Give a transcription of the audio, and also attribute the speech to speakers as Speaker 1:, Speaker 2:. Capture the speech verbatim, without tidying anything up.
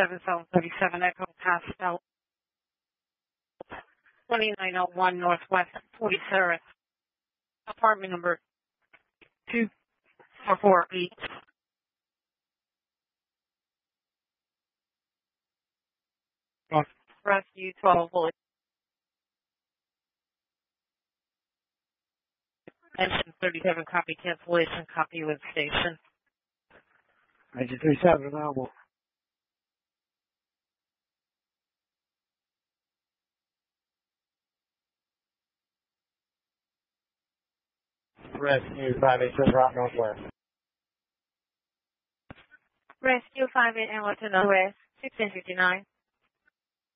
Speaker 1: seven seven thirty-seven Echo Pastel, twenty-nine oh one Northwest forty-third, apartment number two four four eight. North Rescue twelve Bullet. Engine thirty-seven, copy cancellation, copy with station.
Speaker 2: Engine thirty-seven, available. Rescue five eight seven Route Northwest.
Speaker 1: Rescue five eight Hamilton Northwest, sixteen fifty-nine.